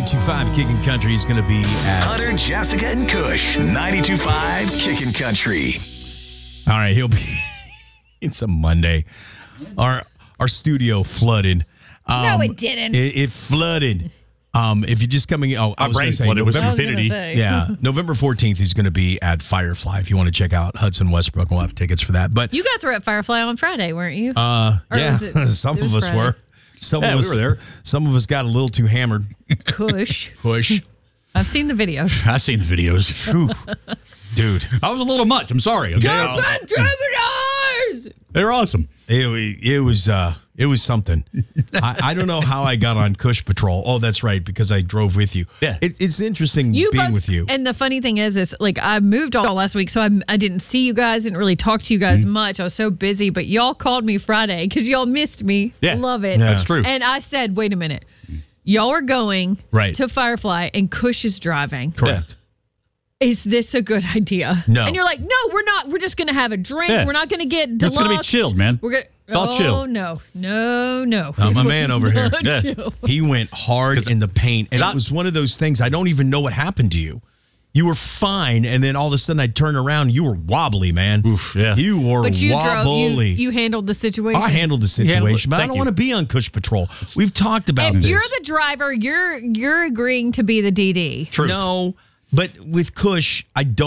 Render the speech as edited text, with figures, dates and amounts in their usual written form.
92.5 Kickin' Country is going to be at... Hunter, Jessica, and Kush. 92.5 Kickin' Country. All right, he'll be... It's a Monday. Our studio flooded. No, it didn't. It flooded. If you're just coming in... Oh, Our brain flooded with stupidity. Yeah, November 14th, he's going to be at Firefly. If you want to check out Hudson Westbrook, we'll have tickets for that. But you guys were at Firefly on Friday, weren't you? yeah, some it was of us Friday. were. Some Yeah, of us we were there. Some of us got a little too hammered. Kush. Push. I've seen the videos. I've seen the videos. Dude. I was a little much. I'm sorry. Okay? They're awesome. It was something. I don't know how I got on Kush Patrol. Oh, that's right, because I drove with you. Yeah. It's interesting being with you. And the funny thing is like I moved all last week, so I didn't see you guys, didn't really talk to you guys much. I was so busy, but y'all called me Friday because y'all missed me. Yeah. Love it. Yeah. That's true. And I said, wait a minute. Y'all are going to Firefly and Kush is driving. Correct. Is this a good idea? No. And you're like, no, we're not. We're just going to have a drink. Yeah. We're not going to get It's deluxe. going to be chilled, man. We're gonna, It's all chill. Oh, no. No. My man over here. Yeah. Chill. He went hard in the paint. And it was one of those things, I don't even know what happened to you. You were fine, and then all of a sudden I'd turn around, you were wobbly, man. Oof, yeah. You were But you wobbly. you handled the situation. I handled the situation, but I Thank don't you. want to be on Kush Patrol. We've talked about If this. you're the driver, you're agreeing to be the DD. Truth. No, but with Kush, I don't.